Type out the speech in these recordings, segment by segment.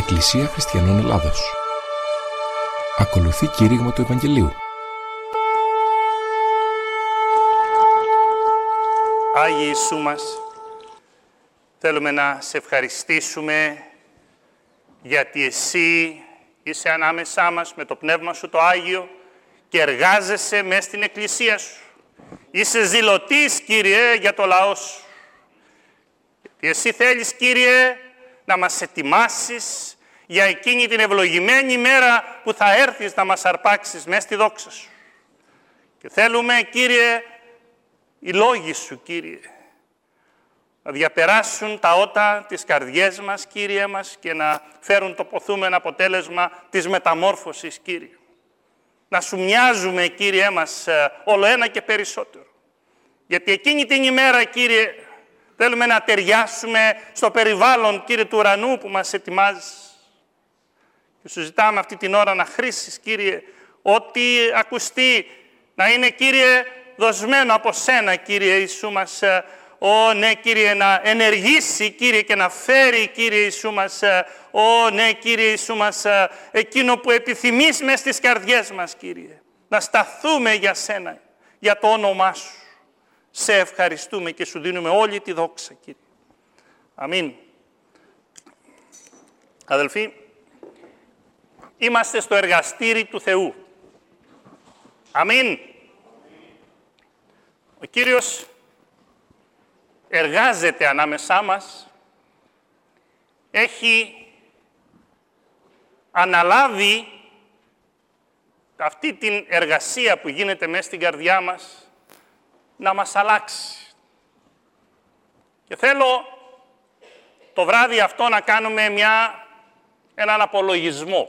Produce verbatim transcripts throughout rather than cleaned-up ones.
Εκκλησία Χριστιανών Ελλάδος. Ακολουθεί κήρυγμα του Ευαγγελίου. Άγιοι Ιησού μας, θέλουμε να σε ευχαριστήσουμε γιατί εσύ είσαι ανάμεσά μας με το Πνεύμα Σου το Άγιο και εργάζεσαι μέσα στην Εκκλησία Σου. Είσαι ζηλωτής, Κύριε, για το λαό Σου. Γιατί εσύ θέλεις, Κύριε, να μας ετοιμάσεις για εκείνη την ευλογημένη μέρα που θα έρθεις να μας αρπάξεις μέσα στη δόξα Σου. Και θέλουμε, Κύριε, οι λόγοι Σου, Κύριε, να διαπεράσουν τα ότα της καρδιές μας, Κύριε μας, και να φέρουν το ποθούμενο αποτέλεσμα της μεταμόρφωσης, Κύριε. Να Σου μοιάζουμε, Κύριε μας, όλο ένα και περισσότερο. Γιατί εκείνη την ημέρα, Κύριε, θέλουμε να ταιριάσουμε στο περιβάλλον, Κύριε, του ουρανού που μας ετοιμάζεις. Και Σου ζητάμε αυτή την ώρα να χρήσεις, Κύριε, ό,τι ακουστεί, να είναι, Κύριε, δοσμένο από Σένα, Κύριε Ιησού μας. Ω, ναι, Κύριε, να ενεργήσει, Κύριε, και να φέρει, Κύριε Ιησού μας. Ω, ναι, Κύριε Ιησού μας, εκείνο που επιθυμείς μες στις καρδιές μας, Κύριε. Να σταθούμε για Σένα, για το όνομά Σου. Σε ευχαριστούμε και Σου δίνουμε όλη τη δόξα, Κύριε. Αμήν. Αδελφοί, είμαστε στο εργαστήρι του Θεού. Αμήν. Ο Κύριος εργάζεται ανάμεσά μας, έχει αναλάβει αυτή την εργασία που γίνεται μέσα στην καρδιά μας να μας αλλάξει. Και θέλω το βράδυ αυτό να κάνουμε μια, έναν απολογισμό.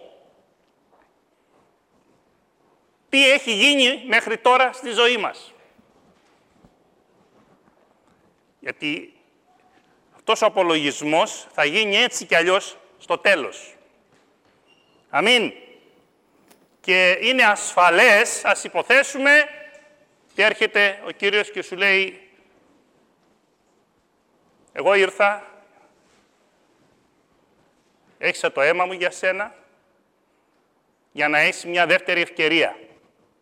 Τι έχει γίνει μέχρι τώρα στη ζωή μας. Γιατί αυτός ο απολογισμός θα γίνει έτσι κι αλλιώς στο τέλος. Αμήν. Και είναι ασφαλές, ας υποθέσουμε, και έρχεται ο Κύριος και σου λέει, εγώ ήρθα, έχισα το αίμα μου για σένα, για να έχεις μια δεύτερη ευκαιρία.